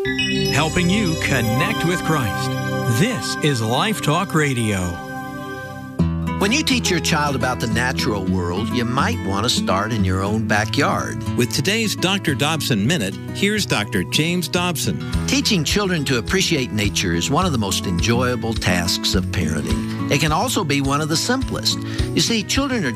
helping you connect with Christ. This is Life Talk Radio. When you teach your child about the natural world, you might want to start in your own backyard. With today's Dr. Dobson Minute, here's Dr. James Dobson. Teaching children to appreciate nature is one of the most enjoyable tasks of parenting. It can also be one of the simplest. You see, children are